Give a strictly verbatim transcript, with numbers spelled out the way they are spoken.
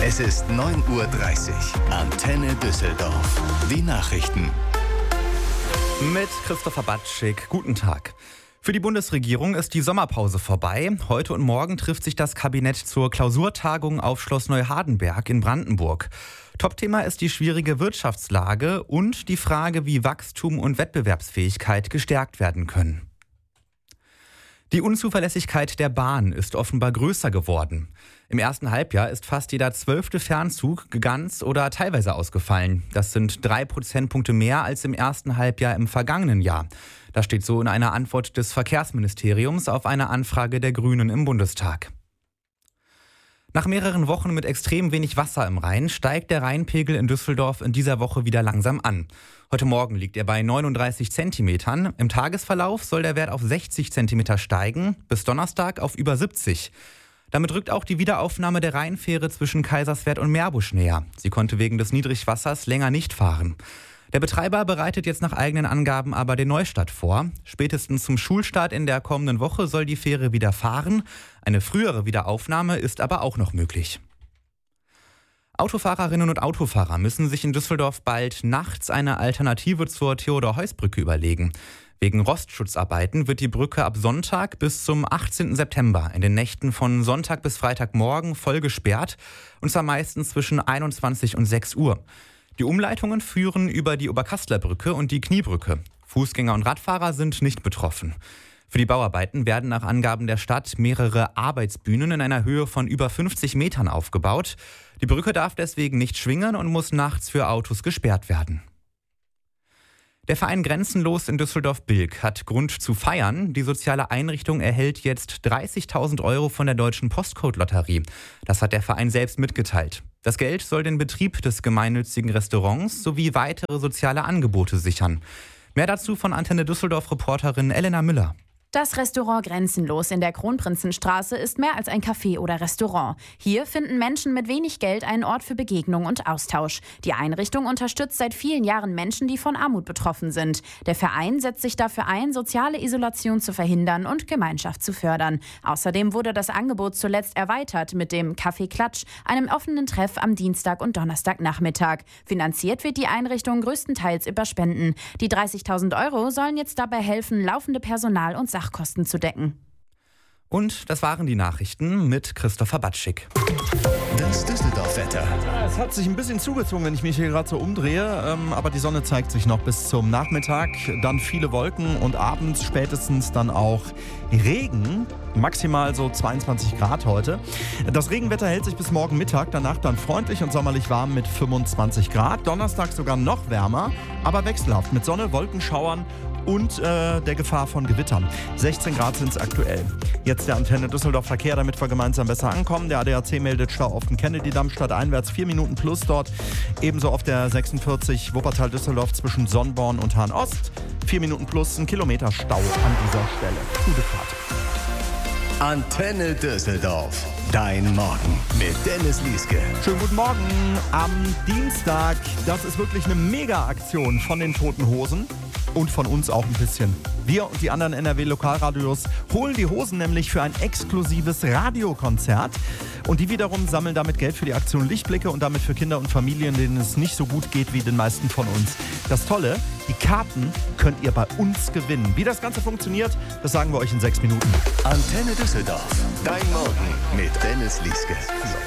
Es ist neun Uhr dreißig. Antenne Düsseldorf. Die Nachrichten. Mit Christopher Batschik. Guten Tag. Für die Bundesregierung ist die Sommerpause vorbei. Heute und morgen trifft sich das Kabinett zur Klausurtagung auf Schloss Neuhardenberg in Brandenburg. Topthema ist die schwierige Wirtschaftslage und die Frage, wie Wachstum und Wettbewerbsfähigkeit gestärkt werden können. Die Unzuverlässigkeit der Bahn ist offenbar größer geworden. Im ersten Halbjahr ist fast jeder zwölfte Fernzug ganz oder teilweise ausgefallen. Das sind drei Prozentpunkte mehr als im ersten Halbjahr im vergangenen Jahr. Das steht so in einer Antwort des Verkehrsministeriums auf eine Anfrage der Grünen im Bundestag. Nach mehreren Wochen mit extrem wenig Wasser im Rhein steigt der Rheinpegel in Düsseldorf in dieser Woche wieder langsam an. Heute Morgen liegt er bei neununddreißig Zentimetern. Im Tagesverlauf soll der Wert auf sechzig Zentimeter steigen, bis Donnerstag auf über siebzig. Damit rückt auch die Wiederaufnahme der Rheinfähre zwischen Kaiserswerth und Meerbusch näher. Sie konnte wegen des Niedrigwassers länger nicht fahren. Der Betreiber bereitet jetzt nach eigenen Angaben aber den Neustart vor. Spätestens zum Schulstart in der kommenden Woche soll die Fähre wieder fahren. Eine frühere Wiederaufnahme ist aber auch noch möglich. Autofahrerinnen und Autofahrer müssen sich in Düsseldorf bald nachts eine Alternative zur Theodor-Heuss-Brücke überlegen. Wegen Rostschutzarbeiten wird die Brücke ab Sonntag bis zum achtzehnten September in den Nächten von Sonntag bis Freitagmorgen voll gesperrt, und zwar meistens zwischen einundzwanzig und sechs Uhr. Die Umleitungen führen über die Oberkassler-Brücke und die Kniebrücke. Fußgänger und Radfahrer sind nicht betroffen. Für die Bauarbeiten werden nach Angaben der Stadt mehrere Arbeitsbühnen in einer Höhe von über fünfzig Metern aufgebaut. Die Brücke darf deswegen nicht schwingen und muss nachts für Autos gesperrt werden. Der Verein Grenzenlos in Düsseldorf-Bilk hat Grund zu feiern. Die soziale Einrichtung erhält jetzt dreißigtausend Euro von der Deutschen Postcode-Lotterie. Das hat der Verein selbst mitgeteilt. Das Geld soll den Betrieb des gemeinnützigen Restaurants sowie weitere soziale Angebote sichern. Mehr dazu von Antenne Düsseldorf-Reporterin Elena Müller. Das Restaurant Grenzenlos in der Kronprinzenstraße ist mehr als ein Café oder Restaurant. Hier finden Menschen mit wenig Geld einen Ort für Begegnung und Austausch. Die Einrichtung unterstützt seit vielen Jahren Menschen, die von Armut betroffen sind. Der Verein setzt sich dafür ein, soziale Isolation zu verhindern und Gemeinschaft zu fördern. Außerdem wurde das Angebot zuletzt erweitert mit dem Café Klatsch, einem offenen Treff am Dienstag und Donnerstagnachmittag. Finanziert wird die Einrichtung größtenteils über Spenden. Die dreißigtausend Euro sollen jetzt dabei helfen, laufende Personal- und Sach Kosten zu decken. Und das waren die Nachrichten mit Christopher Batschik. Das Düsseldorf-Wetter. Ja, es hat sich ein bisschen zugezogen, wenn ich mich hier gerade so umdrehe. Ähm, aber die Sonne zeigt sich noch bis zum Nachmittag. Dann viele Wolken und abends spätestens dann auch Regen. Maximal so zweiundzwanzig Grad heute. Das Regenwetter hält sich bis morgen Mittag. Danach dann freundlich und sommerlich warm mit fünfundzwanzig Grad. Donnerstag sogar noch wärmer, aber wechselhaft mit Sonne, Wolkenschauern und äh, der Gefahr von Gewittern. sechzehn Grad sind es aktuell. Jetzt der Antenne Düsseldorf Verkehr, damit wir gemeinsam besser ankommen. Der A D A C meldet Stau auf dem Kennedy-Damm stadteinwärts, vier Minuten plus dort. Ebenso auf der sechsundvierzig Wuppertal-Düsseldorf zwischen Sonnborn und Hahn-Ost. vier Minuten plus, ein Kilometer Stau an dieser Stelle. Gute Fahrt. Antenne Düsseldorf. Dein Morgen mit Dennis Lieske. Schönen guten Morgen am Dienstag. Das ist wirklich eine Mega-Aktion von den Toten Hosen. Und von uns auch ein bisschen. Wir und die anderen N R W-Lokalradios holen die Hosen nämlich für ein exklusives Radiokonzert. Und die wiederum sammeln damit Geld für die Aktion Lichtblicke und damit für Kinder und Familien, denen es nicht so gut geht wie den meisten von uns. Das Tolle, die Karten könnt ihr bei uns gewinnen. Wie das Ganze funktioniert, das sagen wir euch in sechs Minuten. Antenne Düsseldorf. Dein Morgen mit Dennis Lieske.